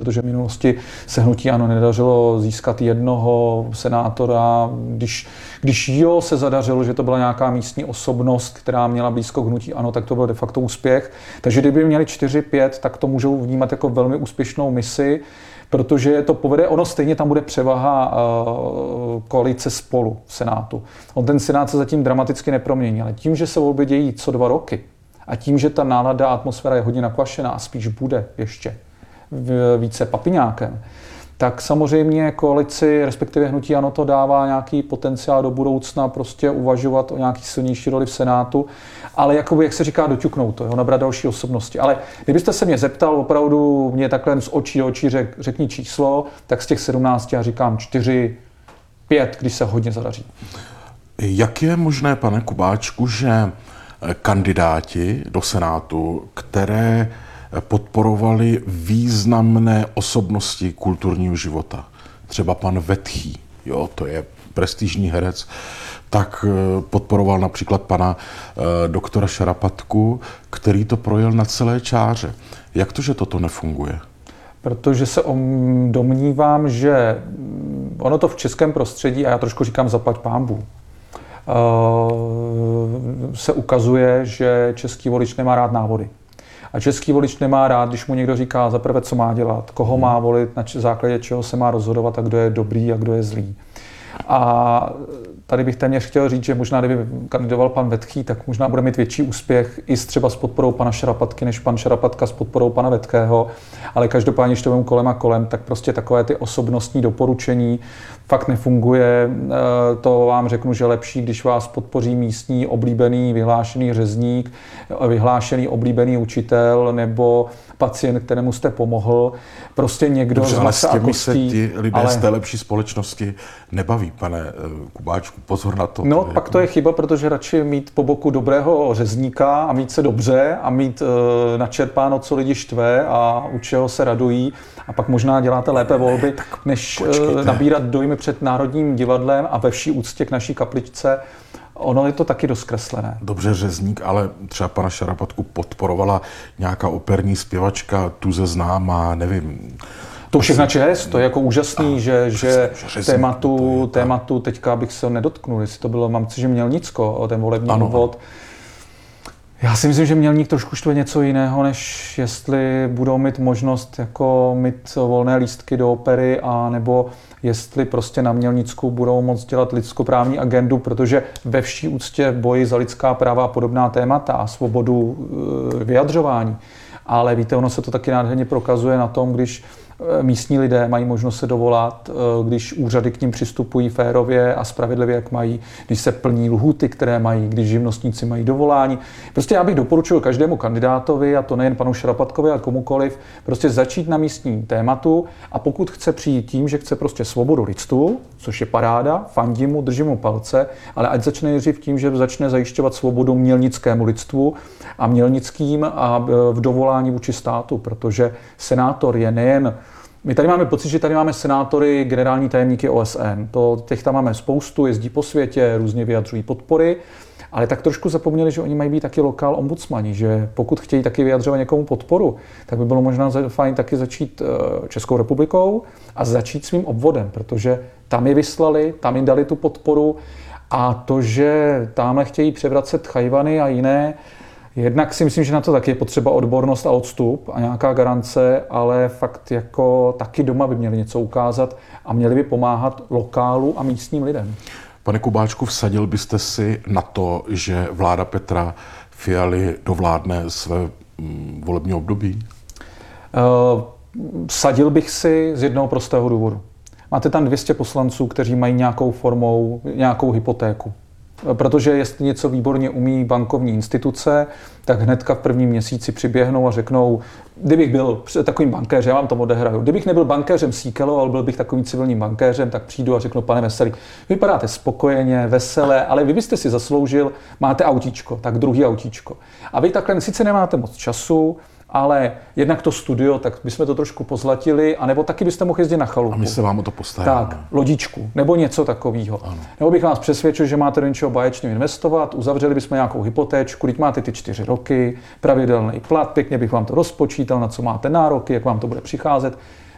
protože v minulosti se hnutí ANO nedařilo získat jednoho senátora. Když se zadařilo, že to byla nějaká místní osobnost, která měla blízko k hnutí ANO, tak to byl de facto úspěch. Takže kdyby měli 4-5, tak to můžou vnímat jako velmi úspěšnou misi, protože to povede, ono stejně tam bude převaha koalice Spolu v Senátu. Ten Senát se zatím dramaticky nepromění, ale tím, že se volby dějí co 2 roky a tím, že ta nálada a atmosféra je hodně nakvašená a spíš bude ještě více papiňákem, tak samozřejmě koalici, respektive hnutí ANO to dává nějaký potenciál do budoucna prostě uvažovat o nějaký silnější roli v Senátu, ale jakoby, jak se říká, doťuknout to, nabrat další osobnosti. Ale kdybyste se mě zeptal, opravdu mě takhle z očí do očí řekni číslo, tak z těch 17 já říkám 4, 5, když se hodně zadaří. Jak je možné, pane Kubáčku, že kandidáti do Senátu, které podporovali významné osobnosti kulturního života, třeba pan Vetchý, to je prestižní herec, tak podporoval například pana doktora Šarapatku, který to projel na celé čáře. Jak to, že toto nefunguje? Protože se domnívám, že ono to v českém prostředí, a já trošku říkám zaplať pánbůh, se ukazuje, že český volič nemá rád návody. A český volič nemá rád, když mu někdo říká zaprvé, co má dělat, koho má volit, na základě čeho se má rozhodovat a kdo je dobrý a kdo je zlý. A tady bych téměř chtěl říct, že možná kdyby kandidoval pan Vetchý, tak možná bude mít větší úspěch i třeba s podporou pana Šarapatky, než pan Šarapatka s podporou pana Vetkého. Ale každopádně, když to vem kolem a kolem, tak prostě takové ty osobnostní doporučení fakt nefunguje. To vám řeknu, že lepší, když vás podpoří místní oblíbený vyhlášený řezník, vyhlášený oblíbený učitel nebo pacient, kterému jste pomohl. Prostě někdo z masa a kostí. Se ti lidé z té lepší společnosti nebaví, pane Kubáčku, pozor na to. No, pak to je chyba, protože radši mít po boku dobrého řezníka a mít se dobře a mít načerpáno, co lidi štve a u čeho se radují a pak možná děláte lépe volby, než nabírat dojmy před Národním divadlem a ve vší úctě k naší kapličce. Ono je to taky dost zkreslené. Dobře, řezník, ale třeba pana Šarapatku podporovala nějaká operní zpěvačka, tuze známá, nevím. To všechna čest, to je jako úžasný, že tématu teďka bych se nedotknul, jestli to bylo, mám si, že Mělnicko, ten volební obvod. Já si myslím, že Mělník trošku štve něco jiného, než jestli budou mít možnost jako mít volné lístky do opery, a nebo jestli prostě na Mělnicku budou moct dělat lidskoprávní agendu, protože ve vší úctě boji za lidská práva a podobná témata a svobodu vyjadřování. Ale víte, ono se to taky nádherně prokazuje na tom, když místní lidé mají možnost se dovolat, když úřady k nim přistupují férově a spravedlivě, jak mají, když se plní lhůty, které mají, když živnostníci mají dovolání. Prostě já bych doporučil každému kandidátovi, a to nejen panu Šarapatkovi, ale komukoliv, prostě začít na místním tématu, a pokud chce přijít tím, že chce prostě svobodu lidstvu, což je paráda, fandím mu, držím mu palce, ale ať začne nejdřív tím, že začne zajišťovat svobodu mělnickému lidstvu a mělnickým a v dovolání vůči státu, protože senátor je nejen. My tady máme pocit, že tady máme senátory, generální tajemníky OSN. Těch tam máme spoustu, jezdí po světě, různě vyjadřují podpory, ale tak trošku zapomněli, že oni mají být taky lokál ombudsmani, že pokud chtějí taky vyjadřovat někomu podporu, tak by bylo možná fajn taky začít Českou republikou a začít svým obvodem, protože tam je vyslali, tam jim dali tu podporu, a to, že tamhle chtějí převracet Chajvany a jiné, jednak si myslím, že na to taky je potřeba odbornost a odstup a nějaká garance, ale fakt jako taky doma by měli něco ukázat a měli by pomáhat lokálu a místním lidem. Pane Kubáčku, vsadil byste si na to, že vláda Petra Fialy dovládne své volební období? Vsadil bych si z jednoho prostého důvodu. Máte tam 200 poslanců, kteří mají nějakou formou, nějakou hypotéku. Protože jestli něco výborně umí bankovní instituce, tak hnedka v prvním měsíci přiběhnou a řeknou, kdybych byl takovým bankéřem, já vám to odehraju. Kdybych nebyl bankéřem Síkelo, ale byl bych takovým civilním bankéřem, tak přijdu a řeknu, pane Veselý, vypadáte spokojeně, veselé, ale vy byste si zasloužil, máte autíčko, tak druhý autíčko. A vy takhle sice nemáte moc času, ale jednak to studio, tak bychom to trošku pozlatili, anebo taky byste mohli jezdit na chalupu. A my se vám o to postaráme. Tak, lodičku, nebo něco takového. Nebo bych vás přesvědčil, že máte do něčeho báječného investovat, uzavřeli bychom nějakou hypotéčku, teď máte ty 4 roky, pravidelný plat, pěkně bych vám to rozpočítal, na co máte nároky, jak vám to bude přicházet.